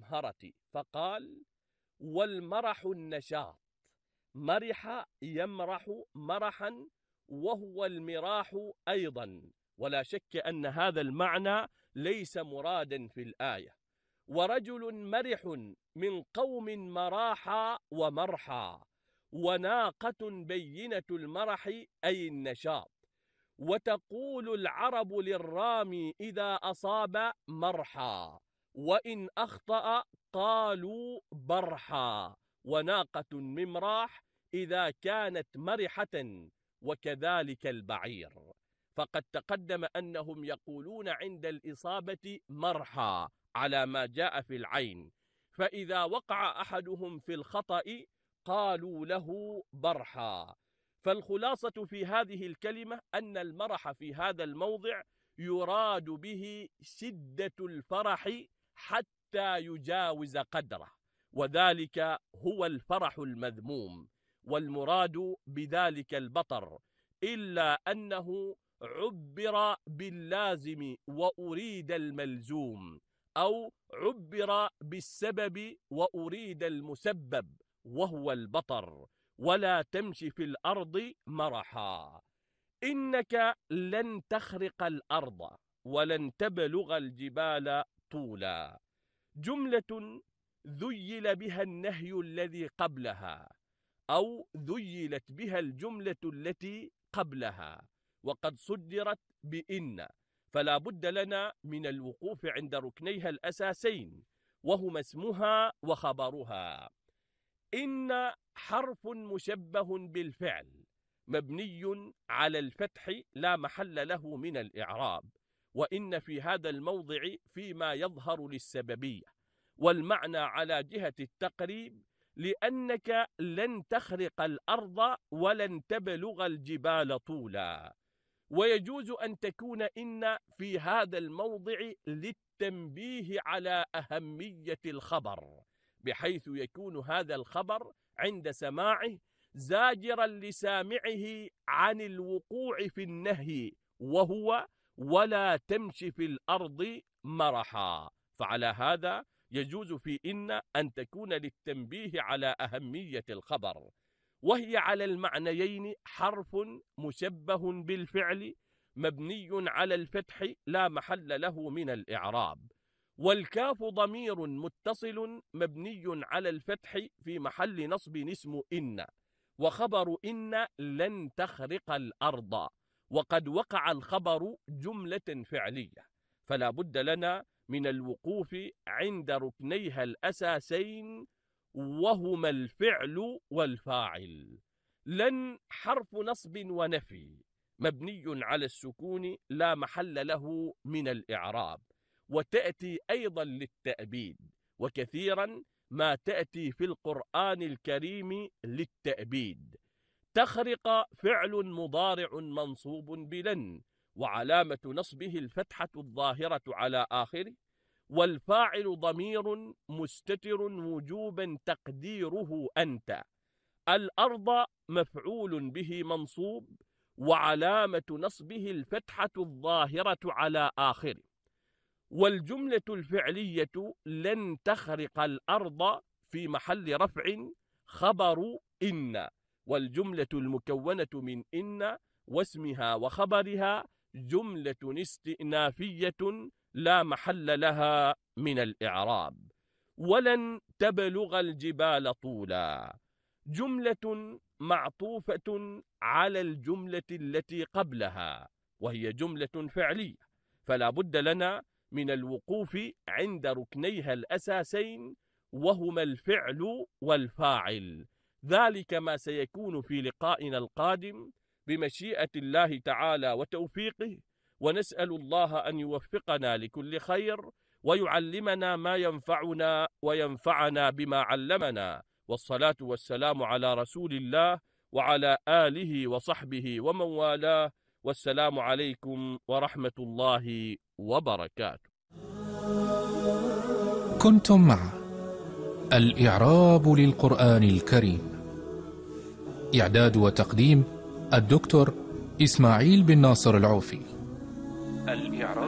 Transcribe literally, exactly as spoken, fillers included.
الجمهرة فقال: والمرح النشاط، مرح يمرح مرحا، وهو المراح أيضا، ولا شك أن هذا المعنى ليس مرادا في الآية. ورجل مرح من قوم مراحا ومرحا، وناقة بينة المرح أي النشاط. وتقول العرب للرامي إذا أصاب مرحا، وإن أخطأ قالوا برحا، وناقة ممراح إذا كانت مرحة، وكذلك البعير. فقد تقدم أنهم يقولون عند الإصابة مرحا على ما جاء في العين، فإذا وقع أحدهم في الخطأ قالوا له برحا. فالخلاصة في هذه الكلمة أن المرح في هذا الموضع يراد به شدة الفرح حتى يجاوز قدره، وذلك هو الفرح المذموم، والمراد بذلك البطر، إلا أنه عبر باللازم وأريد الملزوم، أو عبر بالسبب وأريد المسبب وهو البطر. ولا تمشي في الأرض مرحا، إنك لن تخرق الأرض ولن تبلغ الجبال طولا. جملة ذيل بها النهي الذي قبلها، أو ذيلت بها الجملة التي قبلها، وقد صدرت بإن، فلا بد لنا من الوقوف عند ركنيها الأساسين، وهما اسمها وخبرها. إن حرف مشبه بالفعل مبني على الفتح لا محل له من الإعراب، وإن في هذا الموضع فيما يظهر للسببية، والمعنى على جهة التقريب، لأنك لن تخرق الأرض ولن تبلغ الجبال طولا. ويجوز أن تكون إن في هذا الموضع للتنبيه على أهمية الخبر، بحيث يكون هذا الخبر عند سماعه زاجرا لسامعه عن الوقوع في النهي، وهو ولا تمشي في الأرض مرحا. فعلى هذا يجوز في إن أن تكون للتنبيه على أهمية الخبر، وهي على المعنيين حرف مشبه بالفعل مبني على الفتح لا محل له من الإعراب، والكاف ضمير متصل مبني على الفتح في محل نصب اسم إن، وخبر إن لن تخرق الأرض، وقد وقع الخبر جملة فعلية، فلا بد لنا من الوقوف عند ركنيها الأساسين، وهما الفعل والفاعل. لن حرف نصب ونفي مبني على السكون لا محل له من الإعراب، وتأتي أيضا للتأبيد، وكثيرا ما تأتي في القرآن الكريم للتأبيد. تخرق فعل مضارع منصوب بلن، وعلامة نصبه الفتحة الظاهرة على آخره، والفاعل ضمير مستتر وجوبا تقديره أنت. الأرض مفعول به منصوب، وعلامة نصبه الفتحة الظاهرة على آخره. والجملة الفعلية لن تخرق الأرض في محل رفع خبر إن، والجملة المكونة من إن واسمها وخبرها جملة استئنافية لا محل لها من الإعراب. ولن تبلغ الجبال طولا جملة معطوفة على الجملة التي قبلها، وهي جملة فعلية، فلا بد لنا من الوقوف عند ركنيها الأساسين، وهما الفعل والفاعل. ذلك ما سيكون في لقائنا القادم بمشيئة الله تعالى وتوفيقه، ونسأل الله أن يوفقنا لكل خير، ويعلمنا ما ينفعنا وينفعنا بما علمنا، والصلاة والسلام على رسول الله وعلى آله وصحبه ومن والاه، والسلام عليكم ورحمة الله وبركاته. كنتم مع الإعراب للقرآن الكريم، إعداد وتقديم الدكتور إسماعيل بن ناصر العوفي. الإعراب